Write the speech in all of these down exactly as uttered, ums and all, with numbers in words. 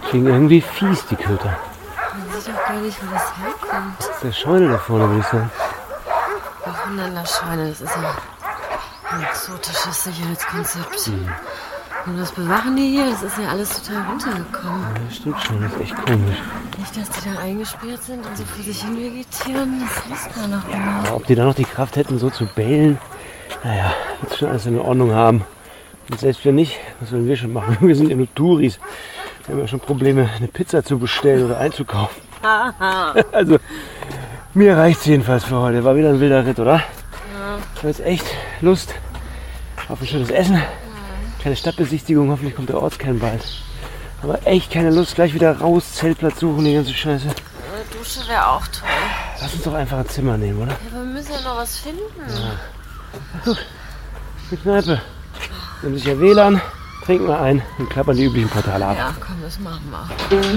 Klingt irgendwie fies, die Köter. Man sieht auch gar nicht, wo das herkommt. Das ist der Scheune da vorne, würde ich sagen. Wochenender Scheune, das ist ja ein exotisches Sicherheitskonzept. Mhm. Und was bewachen die hier? Das ist ja alles total runtergekommen. Ja, das stimmt schon, das ist echt komisch. Nicht, dass die da eingesperrt sind und so vor sich hin vegetieren, das ist da noch immer. Ja, ob die da noch die Kraft hätten, so zu bellen, naja, wird schon alles in Ordnung haben. Und selbst wenn nicht, was sollen wir schon machen? Wir sind ja nur Touris. Wir haben ja schon Probleme, eine Pizza zu bestellen oder einzukaufen. Also, mir reicht's jedenfalls für heute. War wieder ein wilder Ritt, oder? Ja. Ich habe jetzt echt Lust auf ein schönes Essen. Ja. Keine Stadtbesichtigung, hoffentlich kommt der Ortskern bald. Aber echt keine Lust, gleich wieder raus, Zeltplatz suchen, die ganze Scheiße. Eine Dusche wäre auch toll. Lass uns doch einfach ein Zimmer nehmen, oder? Ja, aber wir müssen ja noch was finden. Ja. Guck, die Kneipe. Nehmen sich ja W L A N, trinken wir ein und klappern die üblichen Portale ab. Ja, komm, das machen wir.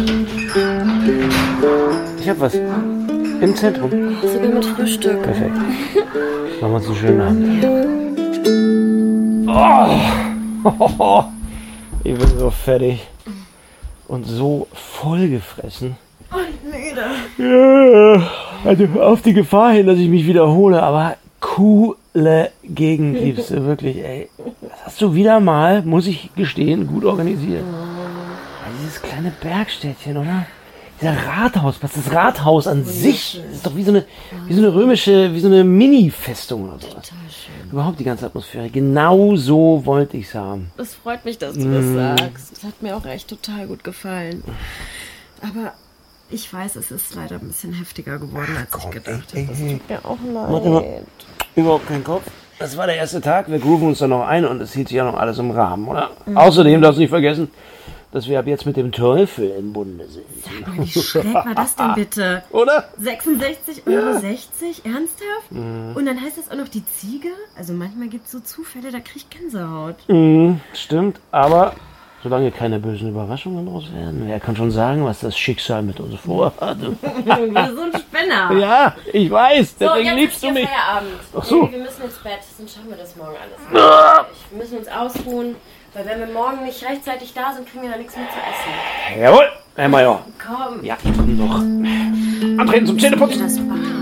Ich hab was. Im Zentrum. Sogar mit Frühstück. Perfekt. Machen wir uns einen schönen Abend. Ja. Oh. Ich bin so fertig. Und so vollgefressen. Oh, müde. Ja, also auf die Gefahr hin, dass ich mich wiederhole, aber coole Gegend, Liebste, wirklich, ey. Das hast du wieder mal, muss ich gestehen, gut organisiert. Ja, dieses kleine Bergstädtchen, oder? Dieser Rathausplatz, das Rathaus an sich, das ist doch wie so eine, wie so eine römische, wie so eine Mini-Festung oder sowas. Überhaupt die ganze Atmosphäre, genau so wollte ich es haben. Es freut mich, dass du das sagst. Das hat mir auch echt total gut gefallen. Aber ich weiß, es ist leider ein bisschen heftiger geworden, als ich gedacht habe. Das tut mir auch leid. Überhaupt kein Kopf. Das war der erste Tag, wir grooven uns da noch ein und es hielt sich ja noch alles im Rahmen, oder? Mhm. Außerdem darfst du nicht vergessen, dass wir ab jetzt mit dem Teufel im Bunde sind. Sag mal, wie schräg war das denn bitte? Oder? sechsundsechzig Euro sechzig? Ernsthaft? Mhm. Und dann heißt das auch noch die Ziege? Also manchmal gibt es so Zufälle, da krieg ich Gänsehaut. Mhm, stimmt, aber solange keine bösen Überraschungen draus werden, wer kann schon sagen, was das Schicksal mit uns vorhat? Du bist so ein Spinner. Ja, ich weiß, deswegen so, liebst du mich. Feierabend. Ach so. Nee, wir müssen ins Bett, sonst schauen wir das morgen alles. Ah. Wir müssen uns ausruhen. Weil wenn wir morgen nicht rechtzeitig da sind, kriegen wir da nichts mehr zu essen. Jawohl, Herr Major. Komm. Ja, ich komm noch. Antreten zum Zähneputzen. Das war